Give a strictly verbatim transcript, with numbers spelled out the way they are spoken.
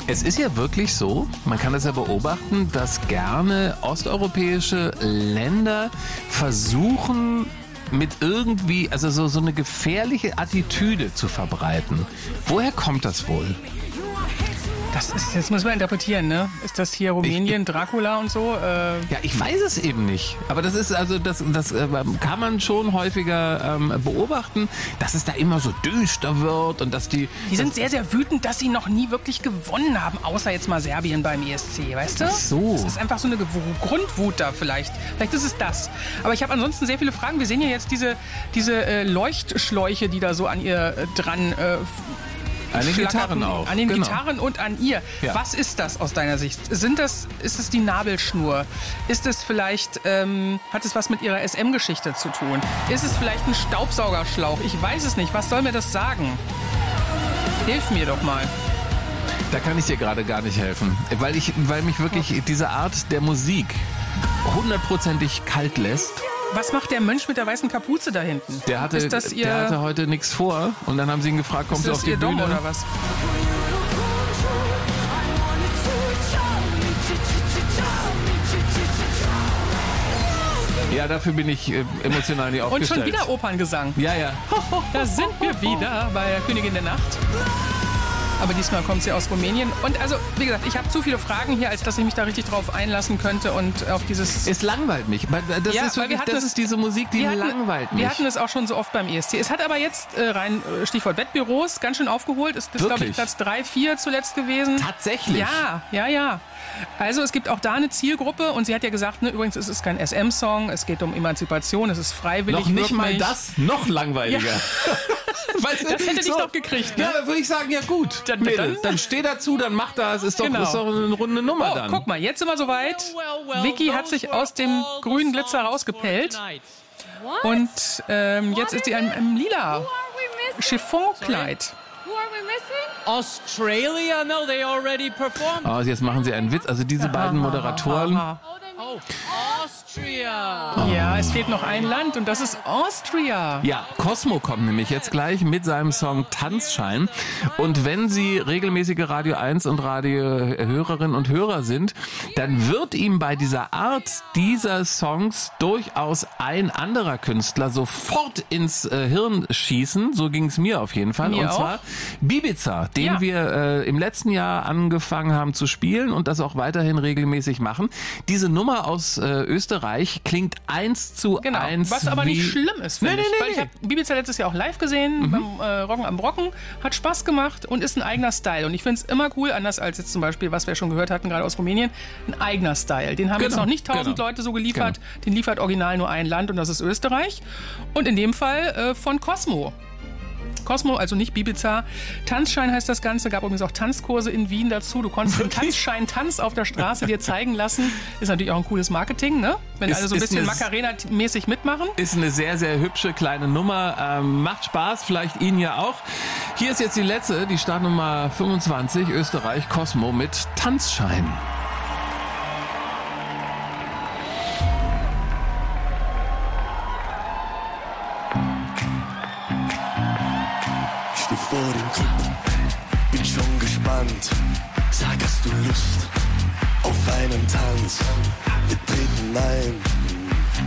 Es ist ja wirklich so, man kann das ja beobachten, dass gerne osteuropäische Länder versuchen, mit irgendwie, also so, so eine gefährliche Attitüde zu verbreiten. Woher kommt das wohl? Das ist, das muss man interpretieren, ne? Ist das hier Rumänien, Dracula und so? Äh Ja, ich weiß es eben nicht. Aber das ist also, das, das äh, kann man schon häufiger ähm, beobachten, dass es da immer so düster wird und dass die... Die sind sehr, sehr wütend, dass sie noch nie wirklich gewonnen haben, außer jetzt mal Serbien beim E S C, weißt du? Ach so. Das ist einfach so eine Gew- Grundwut da vielleicht. Vielleicht ist es das. Aber ich habe ansonsten sehr viele Fragen. Wir sehen ja jetzt diese, diese äh, Leuchtschläuche, die da so an ihr äh, dran... Äh, An den Gitarren auch. An den genau. Gitarren und an ihr. Ja. Was ist das aus deiner Sicht? Sind das, ist es die Nabelschnur? Ist es vielleicht, ähm, hat es was mit ihrer S M-Geschichte zu tun? Ist es vielleicht ein Staubsaugerschlauch? Ich weiß es nicht. Was soll mir das sagen? Hilf mir doch mal. Da kann ich dir gerade gar nicht helfen, weil, ich, weil mich wirklich diese Art der Musik hundertprozentig kalt lässt. Was macht der Mönch mit der weißen Kapuze da hinten? Der hatte, ist das ihr, der hatte heute nichts vor und dann haben sie ihn gefragt, kommst ist du das auf die ihr Dom Bühne? oder was? Ja, dafür bin ich äh, emotional nicht Und aufgestellt. schon wieder Operngesang. Ja, ja. Da sind wir wieder bei der Königin der Nacht. Aber diesmal kommt sie aus Rumänien. Und also, wie gesagt, ich habe zu viele Fragen hier, als dass ich mich da richtig drauf einlassen könnte und auf dieses... Es langweilt mich. Das, Ja, ist, weil wir wirklich, hatten das es- ist diese Musik, die wir hatten, langweilt mich. Wir hatten es auch schon so oft beim E S C. Es hat aber jetzt äh, rein, äh, Stichwort Wettbüros, ganz schön aufgeholt. Es ist, glaube Wirklich? ich, Platz drei, vier zuletzt gewesen. Tatsächlich? Ja, ja, ja. Also es gibt auch da eine Zielgruppe und sie hat ja gesagt, ne, übrigens, es ist kein S M-Song, es geht um Emanzipation, es ist freiwillig. Noch nicht wirkt mal mich. das, noch langweiliger. Weißt du, Das hätte dich doch gekriegt, ne? Ja, dann würde ich sagen, ja gut, Dann- Mädel, dann- dann steh dazu, dann mach das, ist doch, Genau. ist doch eine runde Nummer Oh, dann. guck mal, jetzt sind wir soweit. Vicky hat sich aus dem grünen Glitzer rausgepellt und ähm, jetzt ist sie im, im lila Chiffonkleid. Who are we missing? Australia? No, they already performed. Oh, jetzt machen sie einen Witz. Also diese beiden Moderatoren, Aha. Oh, they Oh, Austria. Ja, es fehlt noch ein Land und das ist Austria. ja, Cosmo kommt nämlich jetzt gleich mit seinem Song Tanzschein. Und wenn Sie regelmäßige Radio eins und Radio-Hörerinnen und Hörer sind, dann wird ihm bei dieser Art dieser Songs durchaus ein anderer Künstler sofort ins äh, Hirn schießen. So ging es mir auf jeden Fall. Mir und auch. zwar Bibiza, den Ja. wir äh, im letzten Jahr angefangen haben zu spielen und das auch weiterhin regelmäßig machen. Diese Nummer aus äh, Österreich klingt eins zu Genau, eins was aber wie... nicht schlimm ist, finde Nee, nee, ich. nee, Weil ich nee. habe Bibiza letztes Jahr auch live gesehen, beim äh, Roggen am Brocken. Hat Spaß gemacht und ist ein eigener Style. Und ich finde es immer cool, anders als jetzt zum Beispiel, was wir schon gehört hatten, gerade aus Rumänien, ein eigener Style. Den haben Genau, jetzt noch nicht tausend genau. Leute so geliefert. Den liefert original nur ein Land und das ist Österreich. Und in dem Fall äh, von Cosmo. Cosmo, also nicht Bibiza. Tanzschein heißt das Ganze. Gab übrigens auch Tanzkurse in Wien dazu. Du konntest den Tanzschein-Tanz auf der Straße dir zeigen lassen. Ist natürlich auch ein cooles Marketing, ne? Wenn Ist- alle so ein ist bisschen eine- Macarena-mäßig mitmachen. Ist eine sehr, sehr hübsche kleine Nummer. Ähm, macht Spaß, vielleicht Ihnen ja auch. Hier ist jetzt die letzte, die Startnummer fünfundzwanzig, Österreich, Cosmo mit Tanzschein. Ich steh vor dem Club, bin schon gespannt. Sag, hast du Lust auf einen Tanz? Wir treten ein